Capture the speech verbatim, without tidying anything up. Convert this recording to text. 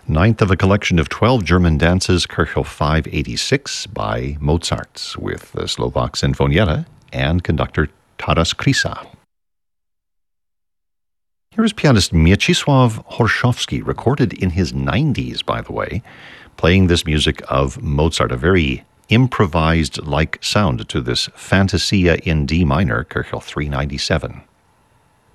Ninth of a collection of twelve German dances, Köchel five eighty-six by Mozart, with the Slovak Sinfonietta and conductor Taras Krysa. Here is pianist Mieczysław Horszowski, recorded in his nineties, by the way, playing this music of Mozart, a very improvised-like sound to this Fantasia in D minor, Köchel three ninety-seven.